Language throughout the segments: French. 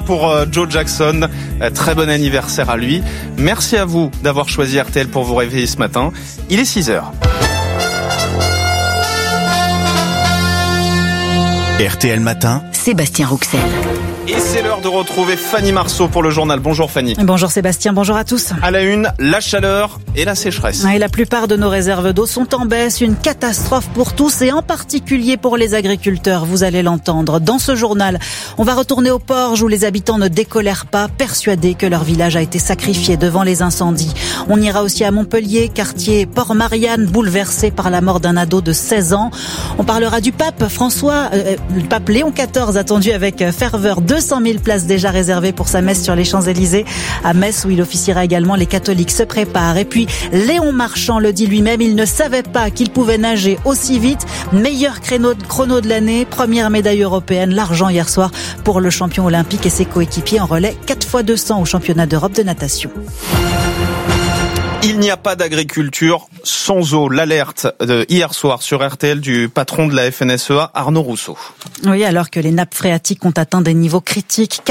pour Joe Jackson. Très bon anniversaire à lui. Merci à vous d'avoir choisi RTL pour vous réveiller ce matin. Il est 6h. RTL Matin, Sébastien Rouxel. Et c'est l'heure de retrouver Fanny Marceau pour le journal. Bonjour Fanny. Bonjour Sébastien, bonjour à tous. À la une, la chaleur et la sécheresse. Et la plupart de nos réserves d'eau sont en baisse, une catastrophe pour tous et en particulier pour les agriculteurs, vous allez l'entendre. Dans ce journal, on va retourner au Porge où les habitants ne décolèrent pas, persuadés que leur village a été sacrifié devant les incendies. On ira aussi à Montpellier, quartier Port-Marianne, bouleversé par la mort d'un ado de 16 ans. On parlera du pape le pape Léon XIV attendu avec ferveur. 200 000 places déjà réservées pour sa messe sur les Champs-Élysées. À Metz, où il officiera également, les catholiques se préparent. Et puis, Léon Marchand le dit lui-même, il ne savait pas qu'il pouvait nager aussi vite. Meilleur chrono de l'année, première médaille européenne, l'argent hier soir pour le champion olympique et ses coéquipiers en relais 4x200 au championnat d'Europe de natation. Il n'y a pas d'agriculture sans eau. L'alerte de hier soir sur RTL du patron de la FNSEA, Arnaud Rousseau. Oui, alors que les nappes phréatiques ont atteint des niveaux critiques,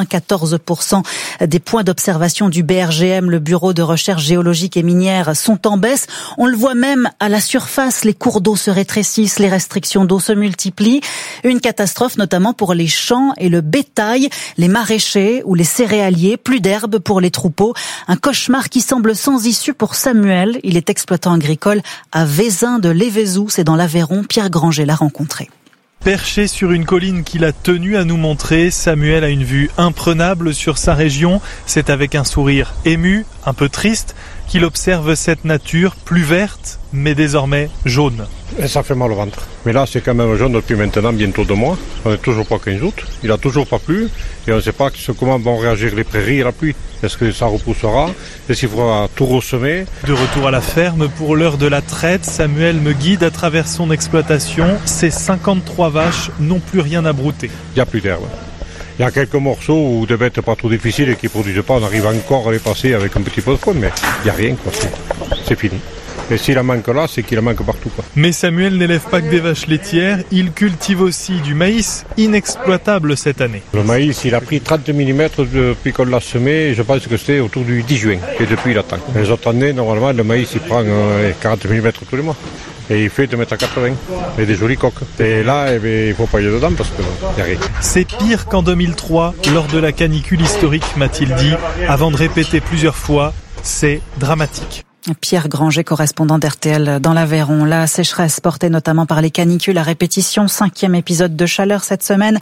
94% des points d'observation du BRGM, le Bureau de recherche géologique et minière, sont en baisse. On le voit même à la surface, les cours d'eau se rétrécissent, les restrictions d'eau se multiplient. Une catastrophe notamment pour les champs et le bétail, les maraîchers ou les céréaliers, plus d'herbe pour les troupeaux. Un cauchemar qui semble sans issue pour Samuel. Il est exploitant agricole à Vézin de Lévézou, c'est dans l'Aveyron. Pierre Granger l'a rencontré. Perché sur une colline qu'il a tenu à nous montrer, Samuel a une vue imprenable sur sa région. C'est avec un sourire ému, un peu triste, qu'il observe cette nature plus verte, mais désormais jaune. Et ça fait mal au ventre. Mais là, c'est quand même jaune depuis maintenant bientôt 2 mois. On n'est toujours pas 15 août. Il a toujours pas plu. Et on ne sait pas comment vont réagir les prairies et la pluie. Est-ce que ça repoussera? Est-ce qu'il faudra tout ressemer? De retour à la ferme pour l'heure de la traite, Samuel me guide à travers son exploitation. Ses 53 vaches n'ont plus rien à brouter. Il n'y a plus d'herbe. Il y a quelques morceaux où des bêtes pas trop difficiles et qui ne produisent pas. On arrive encore à les passer avec un petit peu de foin, mais il n'y a rien, quoi. C'est fini. Et s'il en manque là, c'est qu'il en manque partout, quoi. Mais Samuel n'élève pas que des vaches laitières, il cultive aussi du maïs inexploitable cette année. Le maïs, il a pris 30 mm depuis qu'on l'a semé, je pense que c'était autour du 10 juin, et depuis il attend. Les autres années, normalement, le maïs, il prend 40 mm tous les mois. Et il fait 2,80 m, et des jolis coques. Et là, il ne faut pas y aller dedans parce qu'il n'y a rien. C'est pire qu'en 2003, lors de la canicule historique, m'a-t-il dit, avant de répéter plusieurs fois, c'est dramatique. Pierre Granger, correspondant d'RTL dans l'Aveyron. La sécheresse portée notamment par les canicules à répétition. 5e épisode de chaleur cette semaine.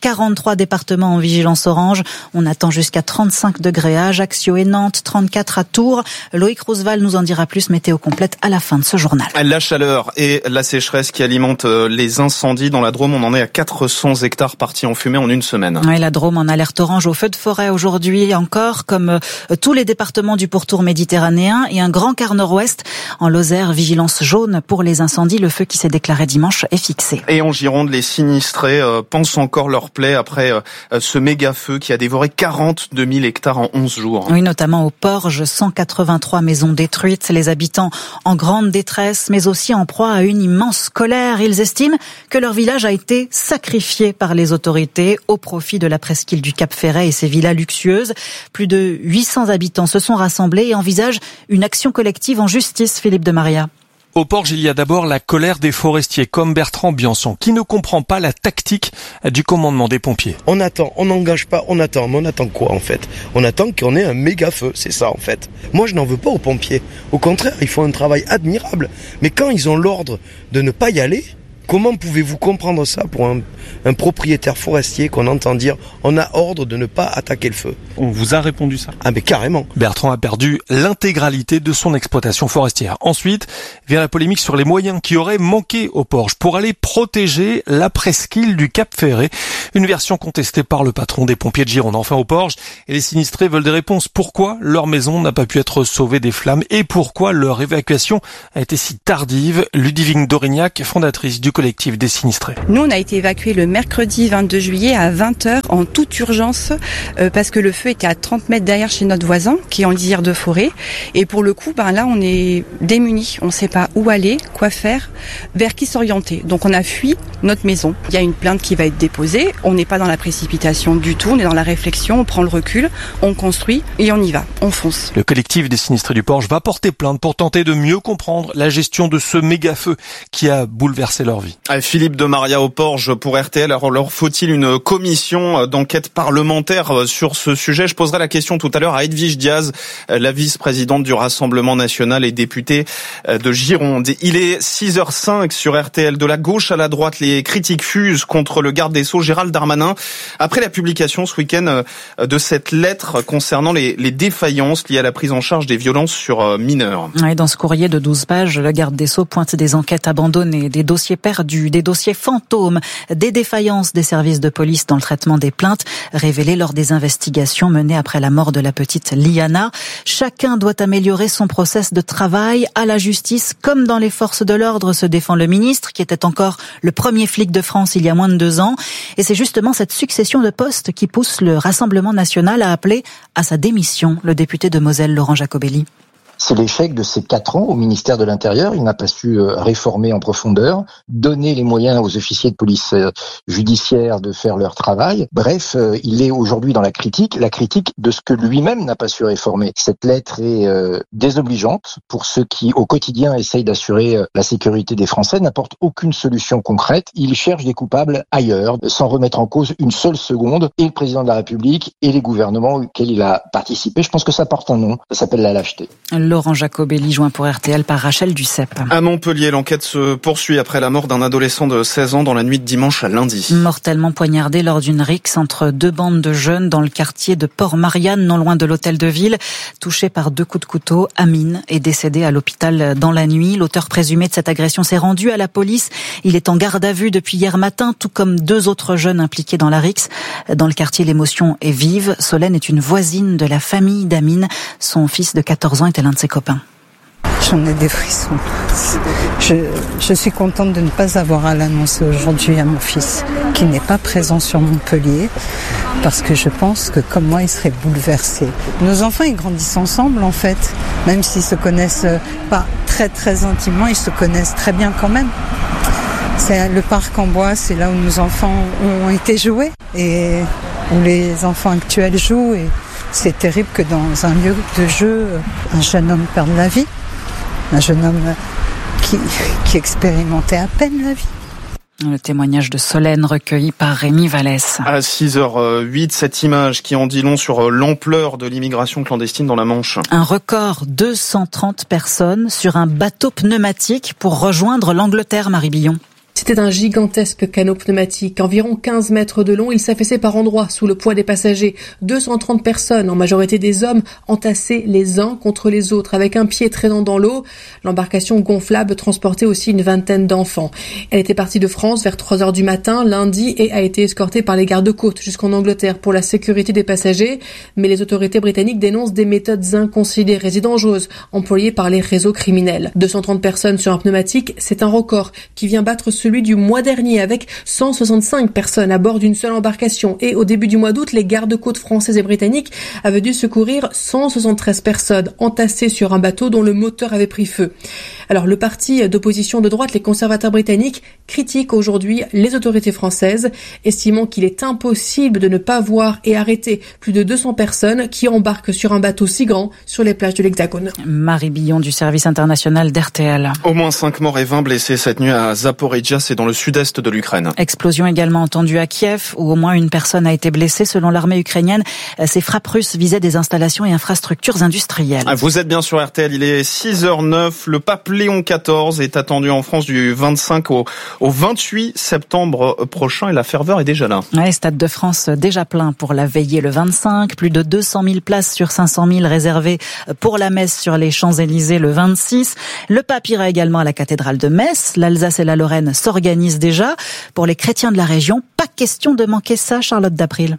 43 départements en vigilance orange. On attend jusqu'à 35 degrés à Ajaccio et Nantes, 34 à Tours. Loïc Roosevelt nous en dira plus. Météo complète à la fin de ce journal. La chaleur et la sécheresse qui alimentent les incendies dans la Drôme. On en est à 400 hectares partis en fumée en une semaine. Oui, la Drôme en alerte orange au feu de forêt aujourd'hui encore, comme tous les départements du pourtour méditerranéen, et un grand quart nord-ouest. En Lozère, vigilance jaune pour les incendies. Le feu qui s'est déclaré dimanche est fixé. Et en Gironde, les sinistrés pensent encore leur plaie après ce méga feu qui a dévoré 42 000 hectares en 11 jours. Oui, notamment au Porge, 183 maisons détruites. Les habitants en grande détresse, mais aussi en proie à une immense colère. Ils estiment que leur village a été sacrifié par les autorités au profit de la presqu'île du Cap-Ferret et ses villas luxueuses. Plus de 800 habitants se sont rassemblés et envisagent une action collective en justice, Philippe de Maria. Au Porge, il y a d'abord la colère des forestiers, comme Bertrand Biançon, qui ne comprend pas la tactique du commandement des pompiers. On attend, on n'engage pas, on attend. Mais on attend quoi, en fait? On attend qu'on ait un méga feu, c'est ça, en fait. Moi, je n'en veux pas aux pompiers. Au contraire, ils font un travail admirable. Mais quand ils ont l'ordre de ne pas y aller, comment pouvez-vous comprendre ça pour un propriétaire forestier qu'on entend dire on a ordre de ne pas attaquer le feu? On vous a répondu ça? Ah mais carrément. Bertrand a perdu l'intégralité de son exploitation forestière. Ensuite vient la polémique sur les moyens qui auraient manqué au Porge pour aller protéger la presqu'île du Cap-Ferret. Une version contestée par le patron des pompiers de Gironde. Enfin au Porge, et les sinistrés veulent des réponses. Pourquoi leur maison n'a pas pu être sauvée des flammes et pourquoi leur évacuation a été si tardive? Ludivine Dorignac, fondatrice du collectif des sinistrés. Nous, on a été évacués le mercredi 22 juillet à 20h en toute urgence parce que le feu était à 30 mètres derrière chez notre voisin qui est en lisière de forêt. Et pour le coup, là, on est démunis. On ne sait pas où aller, quoi faire, vers qui s'orienter. Donc on a fui notre maison. Il y a une plainte qui va être déposée. On n'est pas dans la précipitation du tout. On est dans la réflexion, on prend le recul, on construit et on y va, on fonce. Le collectif des sinistrés du Porge va porter plainte pour tenter de mieux comprendre la gestion de ce méga-feu qui a bouleversé leur vie. Philippe de Maria au Porge pour RTL. Alors, faut-il une commission d'enquête parlementaire sur ce sujet? Je poserai la question tout à l'heure à Edwige Diaz, la vice-présidente du Rassemblement national et députée de Gironde. Il est 6h05 sur RTL. De la gauche à la droite, les critiques fusent contre le garde des Sceaux Gérald Darmanin après la publication ce week-end de cette lettre concernant les défaillances liées à la prise en charge des violences sur mineurs. Et dans ce courrier de 12 pages, le garde des Sceaux pointe des enquêtes abandonnées, des dossiers perdus, des dossiers fantômes, des défaillances des services de police dans le traitement des plaintes révélées lors des investigations menées après la mort de la petite Liana. Chacun doit améliorer son process de travail à la justice, comme dans les forces de l'ordre, se défend le ministre, qui était encore le premier flic de France il y a moins de 2 ans. Et c'est justement cette succession de postes qui pousse le Rassemblement national à appeler à sa démission le député de Moselle, Laurent Jacobelli. C'est l'échec de ces 4 ans au ministère de l'Intérieur. Il n'a pas su réformer en profondeur, donner les moyens aux officiers de police judiciaire de faire leur travail. Bref, il est aujourd'hui dans la critique de ce que lui-même n'a pas su réformer. Cette lettre est désobligeante pour ceux qui, au quotidien, essayent d'assurer la sécurité des Français, n'apporte aucune solution concrète. Il cherche des coupables ailleurs, sans remettre en cause une seule seconde, et le président de la République et les gouvernements auxquels il a participé. Je pense que ça porte un nom, ça s'appelle la lâcheté. Laurent Jacobelli, joint pour RTL par Rachel Duceppe. À Montpellier, l'enquête se poursuit après la mort d'un adolescent de 16 ans dans la nuit de dimanche à lundi. Mortellement poignardé lors d'une rixe entre 2 bandes de jeunes dans le quartier de Port-Marianne, non loin de l'hôtel de ville. Touché par 2 coups de couteau, Amine est décédé à l'hôpital dans la nuit. L'auteur présumé de cette agression s'est rendu à la police. Il est en garde à vue depuis hier matin, tout comme 2 autres jeunes impliqués dans la rixe. Dans le quartier, l'émotion est vive. Solène est une voisine de la famille d'Amine. Son fils de 14 ans était l'un de ses copains. J'en ai des frissons. Je suis contente de ne pas avoir à l'annoncer aujourd'hui à mon fils, qui n'est pas présent sur Montpellier, parce que je pense que comme moi, il serait bouleversé. Nos enfants, ils grandissent ensemble, en fait. Même s'ils se connaissent pas très très intimement, ils se connaissent très bien quand même. C'est le parc en bois, c'est là où nos enfants ont été joués et où les enfants actuels jouent. Et c'est terrible que dans un lieu de jeu, un jeune homme perde la vie. Un jeune homme qui expérimentait à peine la vie. Le témoignage de Solène recueilli par Rémi Vallès. À 6h08, cette image qui en dit long sur l'ampleur de l'immigration clandestine dans la Manche. Un record, 230 personnes sur un bateau pneumatique pour rejoindre l'Angleterre, Marie Billon. C'était un gigantesque canot pneumatique, environ 15 mètres de long. Il s'affaissait par endroits sous le poids des passagers. 230 personnes, en majorité des hommes, entassés les uns contre les autres, avec un pied traînant dans l'eau. L'embarcation gonflable transportait aussi une vingtaine d'enfants. Elle était partie de France vers 3h du matin, lundi, et a été escortée par les gardes-côtes jusqu'en Angleterre pour la sécurité des passagers. Mais les autorités britanniques dénoncent des méthodes inconsidérées et dangereuses employées par les réseaux criminels. 230 personnes sur un pneumatique, c'est un record qui vient battre celui du mois dernier avec 165 personnes à bord d'une seule embarcation. Et au début du mois d'août, les gardes-côtes françaises et britanniques avaient dû secourir 173 personnes entassées sur un bateau dont le moteur avait pris feu. Alors le parti d'opposition de droite, les conservateurs britanniques, critiquent aujourd'hui les autorités françaises, estimant qu'il est impossible de ne pas voir et arrêter plus de 200 personnes qui embarquent sur un bateau si grand sur les plages de l'Hexagone. Marie Billon du service international d'RTL. Au moins 5 morts et 20 blessés cette nuit à Zaporizhzhia, c'est dans le sud-est de l'Ukraine. Explosion également entendue à Kiev, où au moins une personne a été blessée. Selon l'armée ukrainienne, ces frappes russes visaient des installations et infrastructures industrielles. Vous êtes bien sur RTL, il est 6h09. Le pape Léon XIV est attendu en France du 25 au 28 septembre prochain et la ferveur est déjà là. Ouais, Stade de France déjà plein pour la veillée le 25. Plus de 200 000 places sur 500 000 réservées pour la messe sur les Champs-Élysées le 26. Le pape ira également à la cathédrale de Metz. L'Alsace et la Lorraine s'organisent déjà. Pour les chrétiens de la région, pas question de manquer ça, Charlotte Dapril.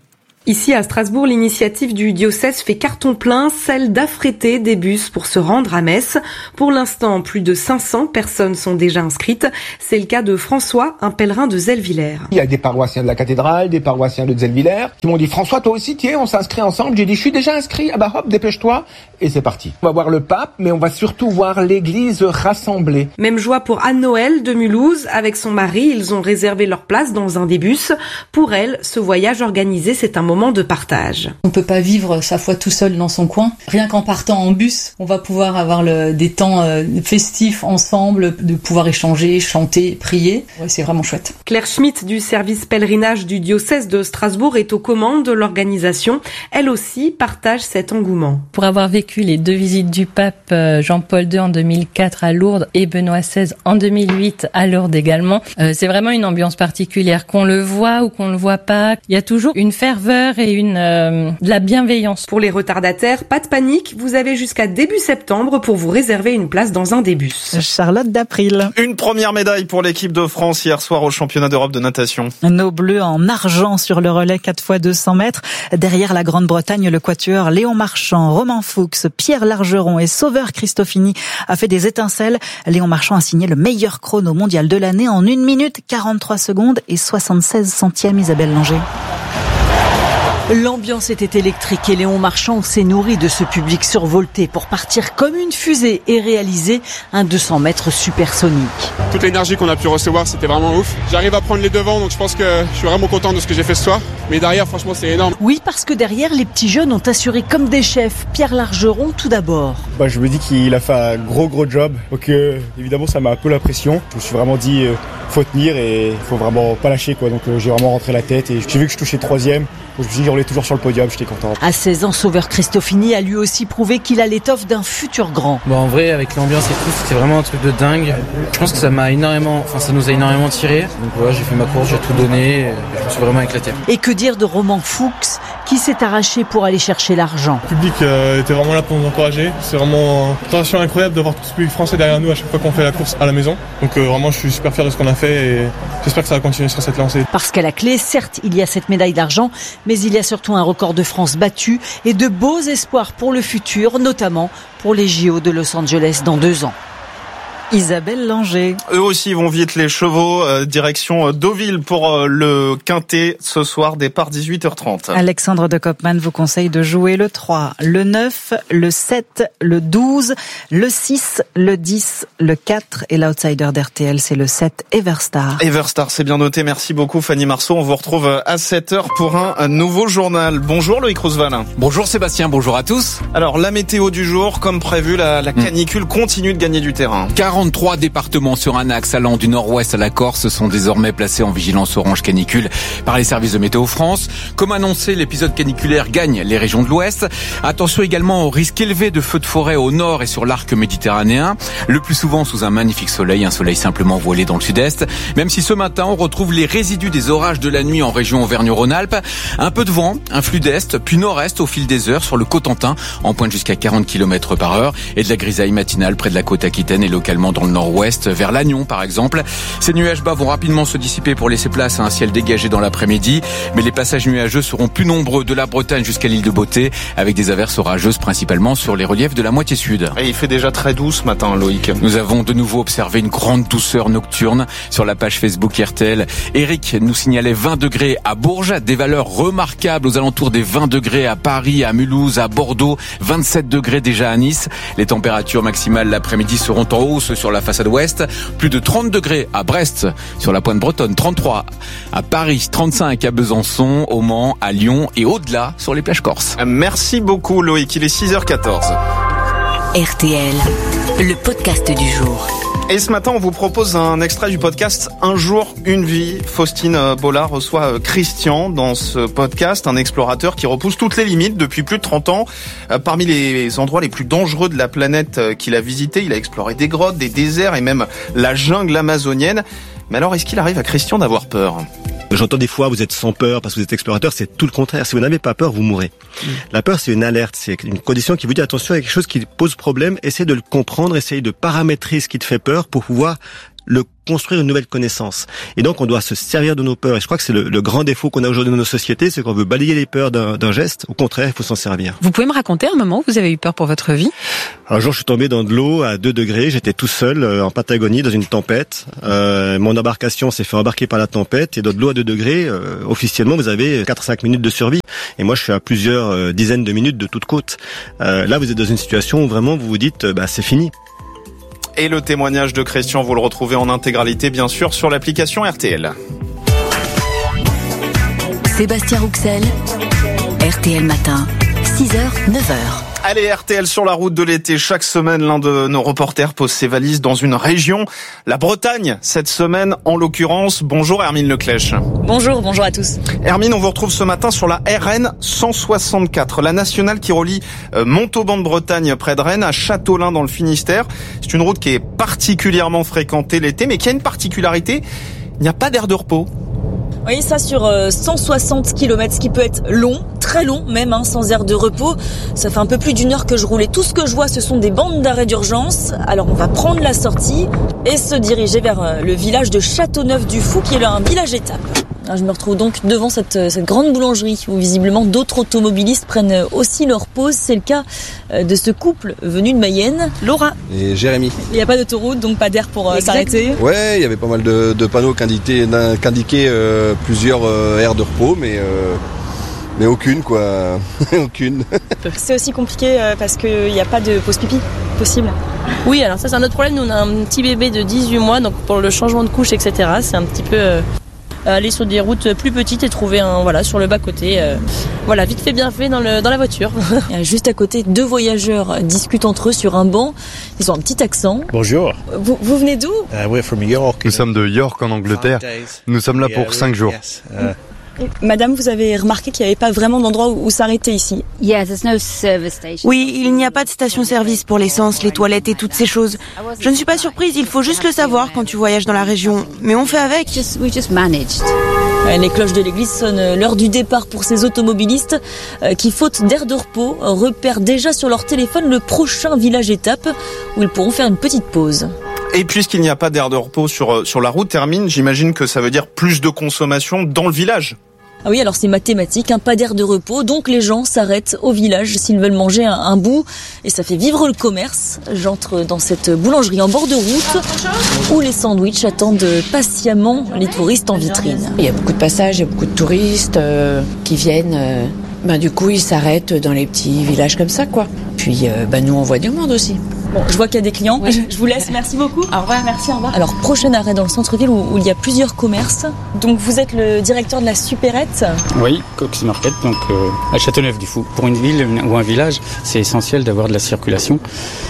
Ici à Strasbourg, l'initiative du diocèse fait carton plein, celle d'affréter des bus pour se rendre à Metz. Pour l'instant, plus de 500 personnes sont déjà inscrites. C'est le cas de François, un pèlerin de Zellwiller. Il y a des paroissiens de la cathédrale, des paroissiens de Zellwiller qui m'ont dit « François, toi aussi, tiens, on s'inscrit ensemble ». J'ai dit « Je suis déjà inscrit, ah bah hop, dépêche-toi ». Et c'est parti. On va voir le pape, mais on va surtout voir l'église rassemblée. Même joie pour Anne-Noël de Mulhouse. Avec son mari, ils ont réservé leur place dans un des bus. Pour elle, ce voyage organisé, c'est un moment de partage. On peut pas vivre sa foi tout seul dans son coin. Rien qu'en partant en bus, on va pouvoir avoir des temps festifs ensemble, de pouvoir échanger, chanter, prier. Ouais, c'est vraiment chouette. Claire Schmitt du service pèlerinage du diocèse de Strasbourg est aux commandes de l'organisation. Elle aussi partage cet engouement. Pour avoir vécu les 2 visites du pape Jean-Paul II en 2004 à Lourdes et Benoît XVI en 2008 à Lourdes également, c'est vraiment une ambiance particulière. Qu'on le voit ou qu'on le voit pas, il y a toujours une ferveur et de la bienveillance. Pour les retardataires, pas de panique, vous avez jusqu'à début septembre pour vous réserver une place dans un des bus. Charlotte d'April. Une première médaille pour l'équipe de France hier soir au championnat d'Europe de natation. Nos Bleus en argent sur le relais 4x200 mètres. Derrière la Grande-Bretagne, le quatuor Léon Marchand, Romain Fuchs, Pierre Largeron et Sauveur Christofini a fait des étincelles. Léon Marchand a signé le meilleur chrono mondial de l'année en 1 minute 43 secondes et 76 centièmes. Isabelle Langer. L'ambiance était électrique et Léon Marchand s'est nourri de ce public survolté pour partir comme une fusée et réaliser un 200 mètres supersonique. Toute l'énergie qu'on a pu recevoir, c'était vraiment ouf. J'arrive à prendre les devants, donc je pense que je suis vraiment content de ce que j'ai fait ce soir. Mais derrière, franchement, c'est énorme. Oui, parce que derrière, les petits jeunes ont assuré comme des chefs. Pierre Largeron, tout d'abord. Je me dis qu'il a fait un gros job. Donc évidemment, ça m'a un peu la pression. Je me suis vraiment dit, faut tenir et faut vraiment pas lâcher, quoi. Donc j'ai vraiment rentré la tête et j'ai vu que je touchais 3e. Je me suis dit, on est toujours sur le podium, j'étais content. À 16 ans, Sauveur Christofini a lui aussi prouvé qu'il a l'étoffe d'un futur grand. En vrai, avec l'ambiance et tout, c'était vraiment un truc de dingue. Je pense que ça nous a énormément tiré. Donc j'ai fait ma course, j'ai tout donné, je me suis vraiment éclaté. Et que dire de Romain Fuchs, qui s'est arraché pour aller chercher l'argent. Le public était vraiment là pour nous encourager. C'est vraiment une sensation incroyable d'avoir tout ce public français derrière nous à chaque fois qu'on fait la course à la maison. Donc vraiment, je suis super fier de ce qu'on a fait et j'espère que ça va continuer sur cette lancée. Parce qu'à la clé, certes, il y a cette médaille d'argent, mais il y a surtout un record de France battu et de beaux espoirs pour le futur, notamment pour les JO de Los Angeles dans 2 ans. Isabelle Langer. Eux aussi vont vite les chevaux, direction Deauville pour le Quintet ce soir, départ 18h30. Alexandre de Koopman vous conseille de jouer le 3, le 9, le 7, le 12, le 6, le 10, le 4 et l'outsider d'RTL c'est le 7, Everstar. Everstar, c'est bien noté, merci beaucoup Fanny Marceau. On vous retrouve à 7h pour un nouveau journal. Bonjour Loïc Roosevelt. Bonjour Sébastien, bonjour à tous. Alors la météo du jour, comme prévu, la canicule continue de gagner du terrain. 43 départements sur un axe allant du nord-ouest à la Corse sont désormais placés en vigilance orange canicule par les services de Météo France. Comme annoncé, l'épisode caniculaire gagne les régions de l'ouest. Attention également au risque élevé de feux de forêt au nord et sur l'arc méditerranéen. Le plus souvent sous un magnifique soleil, un soleil simplement voilé dans le sud-est. Même si ce matin, on retrouve les résidus des orages de la nuit en région Auvergne-Rhône-Alpes. Un peu de vent, un flux d'est, puis nord-est au fil des heures sur le Cotentin, en pointe jusqu'à 40 km par heure. Et de la grisaille matinale près de la côte aquitaine et localement dans le nord-ouest, vers Lannion par exemple. Ces nuages bas vont rapidement se dissiper pour laisser place à un ciel dégagé dans l'après-midi. Mais les passages nuageux seront plus nombreux de la Bretagne jusqu'à l'île de Beauté, avec des averses orageuses principalement sur les reliefs de la moitié sud. Et il fait déjà très doux ce matin, Loïc. Nous avons de nouveau observé une grande douceur nocturne sur la page Facebook RTL. Eric nous signalait 20 degrés à Bourges, des valeurs remarquables aux alentours des 20 degrés à Paris, à Mulhouse, à Bordeaux, 27 degrés déjà à Nice. Les températures maximales l'après-midi seront en hausse sur la façade ouest, plus de 30 degrés à Brest, sur la pointe bretonne, 33 à Paris, 35 à Besançon, au Mans, à Lyon et au-delà sur les plages corses. Merci beaucoup Loïc, il est 6h14. RTL, le podcast du jour. Et ce matin, on vous propose un extrait du podcast Un jour, une vie. Faustine Bollard reçoit Christian dans ce podcast, un explorateur qui repousse toutes les limites depuis plus de 30 ans. Parmi les endroits les plus dangereux de la planète qu'il a visité, il a exploré des grottes, des déserts et même la jungle amazonienne. Mais alors, est-ce qu'il arrive à Christian d'avoir peur ? J'entends des fois, vous êtes sans peur parce que vous êtes explorateur, c'est tout le contraire. Si vous n'avez pas peur, vous mourrez. La peur, c'est une alerte, c'est une condition qui vous dit attention, il y a quelque chose qui pose problème, essayez de le comprendre, essayez de paramétrer ce qui te fait peur pour pouvoir le construire une nouvelle connaissance. Et donc, on doit se servir de nos peurs. Et je crois que c'est le grand défaut qu'on a aujourd'hui dans nos sociétés, c'est qu'on veut balayer les peurs d'un geste. Au contraire, il faut s'en servir. Vous pouvez me raconter un moment où vous avez eu peur pour votre vie? Un jour, je suis tombé dans de l'eau à 2 degrés. J'étais tout seul en Patagonie dans une tempête. Mon embarcation s'est fait embarquer par la tempête. Et dans de l'eau à 2 degrés, officiellement, vous avez 4-5 minutes de survie. Et moi, je suis à plusieurs dizaines de minutes de toute côte. Là, vous êtes dans une situation où vraiment vous vous dites, c'est fini. Et le témoignage de Christian, vous le retrouvez en intégralité, bien sûr, sur l'application RTL. Sébastien Rouxel, RTL Matin, 6h, 9h. Allez, RTL sur la route de l'été. Chaque semaine, l'un de nos reporters pose ses valises dans une région. La Bretagne, cette semaine, en l'occurrence. Bonjour Hermine Leclèche. Bonjour à tous. Hermine, on vous retrouve ce matin sur la RN 164, la nationale qui relie Montauban de Bretagne près de Rennes à Châteaulin dans le Finistère. C'est une route qui est particulièrement fréquentée l'été, mais qui a une particularité. Il n'y a pas d'aire de repos. Oui, ça sur 160 km, ce qui peut être long, très long même, sans aire de repos. Ça fait un peu plus d'1 heure que je roule et tout ce que je vois, ce sont des bandes d'arrêt d'urgence. Alors on va prendre la sortie et se diriger vers le village de Châteauneuf-du-Fou, qui est là un village étape. Je me retrouve donc devant cette grande boulangerie où visiblement d'autres automobilistes prennent aussi leur pause. C'est le cas de ce couple venu de Mayenne, Laura et Jérémy. Il n'y a pas d'autoroute, donc pas d'air pour s'arrêter. Ouais, il y avait pas mal de panneaux qui indiquaient plusieurs aires de repos, mais aucune quoi, aucune. C'est aussi compliqué parce qu'il n'y a pas de pause pipi possible. Oui, alors ça c'est un autre problème. Nous on a un petit bébé de 18 mois, donc pour le changement de couche, etc. C'est un petit peu aller sur des routes plus petites et trouver sur le bas-côté. Vite fait, bien fait dans la voiture. Juste à côté, 2 voyageurs discutent entre eux sur un banc. Ils ont un petit accent. Bonjour. Vous venez d'où? Nous sommes de York en Angleterre. Nous sommes là pour 5 jours. Madame, vous avez remarqué qu'il n'y avait pas vraiment d'endroit où s'arrêter ici? Oui, il n'y a pas de station-service pour l'essence, les toilettes et toutes ces choses. Je ne suis pas surprise, il faut juste le savoir quand tu voyages dans la région. Mais on fait avec. Les cloches de l'église sonnent l'heure du départ pour ces automobilistes qui, faute d'air de repos, repèrent déjà sur leur téléphone le prochain village étape où ils pourront faire une petite pause. Et puisqu'il n'y a pas d'aire de repos sur la route, Hermine, j'imagine que ça veut dire plus de consommation dans le village. Ah oui, alors c'est mathématique, pas d'aire de repos, donc les gens s'arrêtent au village s'ils veulent manger un bout, et ça fait vivre le commerce. J'entre dans cette boulangerie en bord de route, où les sandwichs attendent patiemment les touristes en vitrine. Il y a beaucoup de passages, il y a beaucoup de touristes qui viennent, du coup ils s'arrêtent dans les petits villages comme ça, quoi. Puis nous on voit du monde aussi. Bon, je vois qu'il y a des clients. Oui. Je vous laisse. Merci beaucoup. Au revoir. Merci, au revoir. Alors, prochain arrêt dans le centre-ville où il y a plusieurs commerces. Donc, vous êtes le directeur de la supérette? Oui, Cox Market, donc à Châteauneuf-du-Fou. Pour une ville ou un village, c'est essentiel d'avoir de la circulation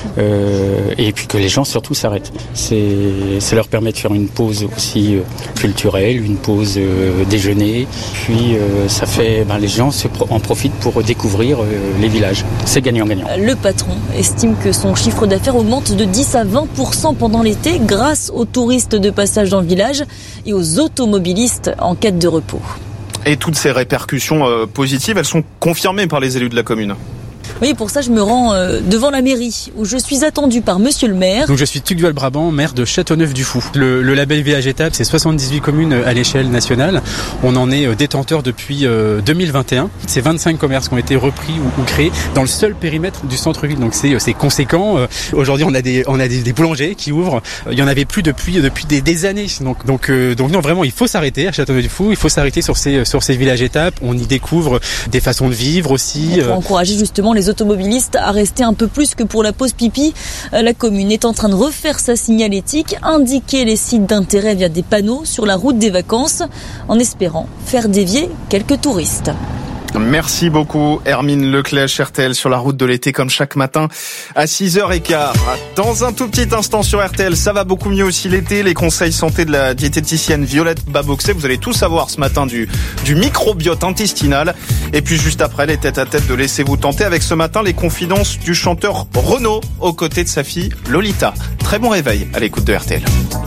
et puis que les gens surtout s'arrêtent. Ça leur permet de faire une pause aussi culturelle, une pause déjeuner. Puis ça fait, les gens en profitent pour découvrir les villages. C'est gagnant-gagnant. Le patron estime que son chiffre d'affaires augmente de 10 à 20% pendant l'été grâce aux touristes de passage dans le village et aux automobilistes en quête de repos. Et toutes ces répercussions positives, elles sont confirmées par les élus de la commune. Oui, pour ça, je me rends devant la mairie, où je suis attendu par monsieur le maire. Donc, je suis Tuc Duval-Brabant, maire de Châteauneuf-du-Fou. Le label Village Étape, c'est 78 communes à l'échelle nationale. On en est détenteur depuis 2021. C'est 25 commerces qui ont été repris ou créés dans le seul périmètre du centre-ville. Donc, c'est conséquent. Aujourd'hui, on a des boulangers qui ouvrent. Il y en avait plus depuis des années. Donc non, vraiment, il faut s'arrêter à Châteauneuf-du-Fou. Il faut s'arrêter sur ces villages étapes. On y découvre des façons de vivre aussi. Pour encourager justement les automobilistes à rester un peu plus que pour la pause pipi, la commune est en train de refaire sa signalétique, indiquer les sites d'intérêt via des panneaux sur la route des vacances, en espérant faire dévier quelques touristes. Merci beaucoup Hermine Leclèche, RTL sur la route de l'été comme chaque matin à 6h15. Dans un tout petit instant sur RTL, ça va beaucoup mieux aussi l'été, les conseils santé de la diététicienne Violette Baboxé, vous allez tout savoir ce matin du microbiote intestinal. Et puis juste après, les tête-à-tête de Laissez-vous tenter avec ce matin les confidences du chanteur Renaud aux côtés de sa fille Lolita. Très bon réveil à l'écoute de RTL.